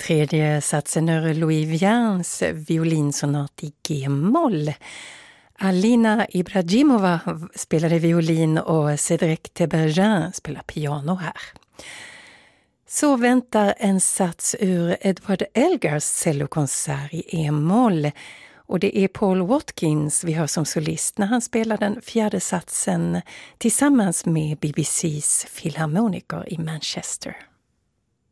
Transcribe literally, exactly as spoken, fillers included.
Tredje satsen är Louis Vians violinsonat i G-moll. Alina Ibragimova spelade violin och Cédric Tebergin spelar piano här. Så väntar en sats ur Edward Elgars cellokonsert i E-moll. Och det är Paul Watkins vi hör som solist när han spelar den fjärde satsen tillsammans med B B C:s filharmoniker i Manchester.